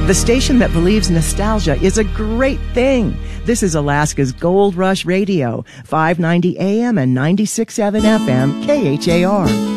The station that believes nostalgia is a great thing. This is Alaska's Gold Rush Radio, 590 AM and 96.7 FM, KHAR.